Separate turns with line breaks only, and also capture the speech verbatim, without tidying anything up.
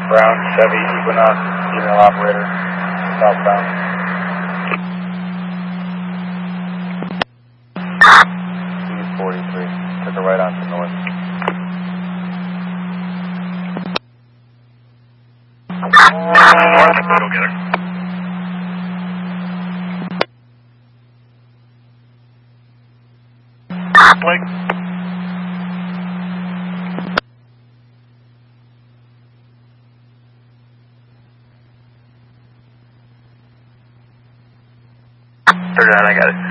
Brown, Chevy, Equinox, female operator, southbound. C forty-three, took a right onto north.
North, go get her. Blake. thirty-nine, I got it.